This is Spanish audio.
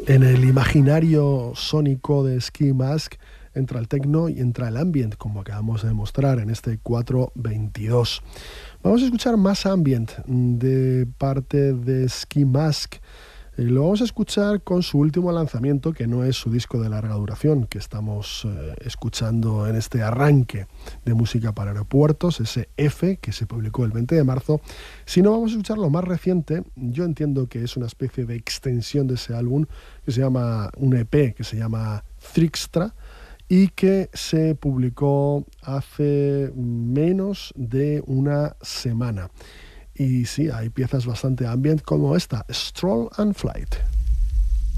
En el imaginario sónico de Ski Mask entra el techno y entra el ambient, como acabamos de demostrar en este 422. Vamos a escuchar más ambient de parte de Ski Mask. Lo vamos a escuchar con su último lanzamiento, que no es su disco de larga duración, que estamos escuchando en este arranque de música para aeropuertos, ese F, que se publicó el 20 de marzo, sino vamos a escuchar lo más reciente. Yo entiendo que es una especie de extensión de ese álbum, que se llama un EP, que se llama Trickstra, y que se publicó hace menos de una semana. Y sí, hay piezas bastante ambient como esta, Stroll and Flight.